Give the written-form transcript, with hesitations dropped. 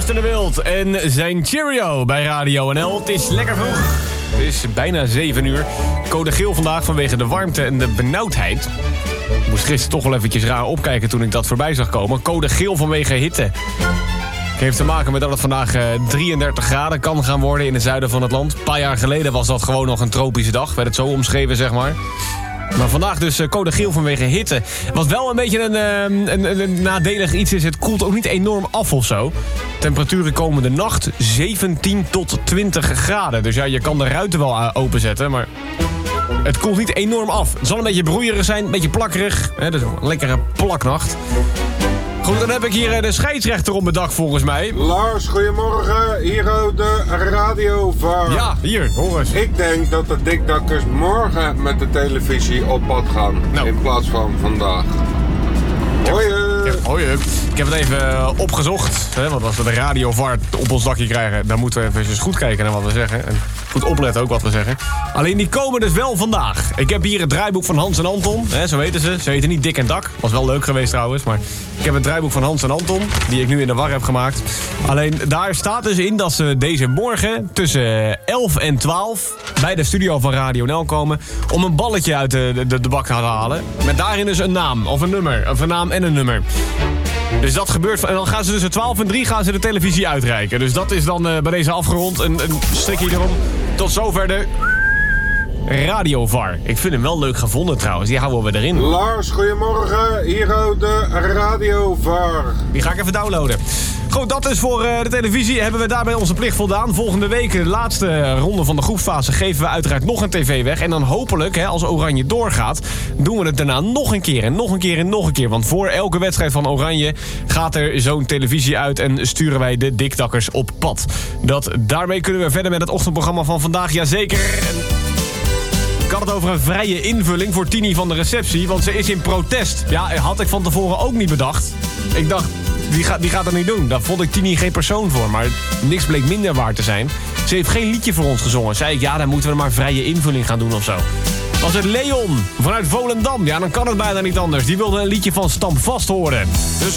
Kirsten de Wild en zijn Cheerio bij Radio NL. Het is lekker vroeg. Het is bijna 7 uur. Code geel vandaag vanwege de warmte en de benauwdheid. Ik moest gisteren toch wel eventjes raar opkijken toen ik dat voorbij zag komen. Code geel vanwege hitte. Het heeft te maken met dat het vandaag 33 graden kan gaan worden in het zuiden van het land. Een paar jaar geleden was dat gewoon nog een tropische dag. Werd het zo omschreven, zeg maar. Maar vandaag dus code geel vanwege hitte. Wat wel een beetje een nadelig iets is, het koelt ook niet enorm af of zo. Temperaturen komende nacht 17 tot 20 graden. Dus ja, je kan de ruiten wel openzetten, maar het koelt niet enorm af. Het zal een beetje broeierig zijn, een beetje plakkerig. Dus een lekkere plaknacht. Goed, dan heb ik hier de scheidsrechter op mijn dak volgens mij. Lars, goedemorgen. Hier de radiovaar. Ja, hier, hoor eens. Ik denk dat de dikdakkers morgen met de televisie op pad gaan. Nou. In plaats van vandaag. Hoi. Hoi. Ik heb het even opgezocht. Hè, want als we de radiovaart op ons dakje krijgen, dan moeten we even goed kijken naar wat we zeggen. En goed opletten ook wat we zeggen. Alleen die komen dus wel vandaag. Ik heb hier het draaiboek van Hans en Anton. Hè, zo weten ze. Ze heten niet Dik en Dak. Was wel leuk geweest trouwens. Maar ik heb het draaiboek van Hans en Anton. Die ik nu in de war heb gemaakt. Alleen daar staat dus in dat ze deze morgen tussen 11 en 12 bij de studio van Radio NL komen. Om een balletje uit de bak te halen. Met daarin dus een naam of een nummer. Of een naam en een nummer. Dus dat gebeurt. En dan gaan ze tussen 12 en 3 gaan ze de televisie uitreiken. Dus dat is dan bij deze afgerond. Een strikje erom. Tot zover de radiovar. Ik vind hem wel leuk gevonden trouwens. Die houden we erin. Lars, goedemorgen. Hier de radiovaar. Die ga ik even downloaden. Goed, dat is voor de televisie. Hebben we daarbij onze plicht voldaan. Volgende week, de laatste ronde van de groepsfase, geven we uiteraard nog een tv weg. En dan hopelijk, als Oranje doorgaat, doen we het daarna nog een keer en nog een keer en nog een keer. Want voor elke wedstrijd van Oranje gaat er zo'n televisie uit en sturen wij de dikdakkers op pad. Daarmee kunnen we verder met het ochtendprogramma van vandaag. Jazeker. Ik had het over een vrije invulling voor Tini van de receptie, want ze is in protest. Ja, had ik van tevoren ook niet bedacht. Ik dacht, die gaat dat niet doen. Daar vond ik Tini geen persoon voor, maar niks bleek minder waar te zijn. Ze heeft geen liedje voor ons gezongen. Zei ik, ja, dan moeten we maar vrije invulling gaan doen of zo. Was het Leon vanuit Volendam? Ja, dan kan het bijna niet anders. Die wilde een liedje van Stam Vast horen. Dus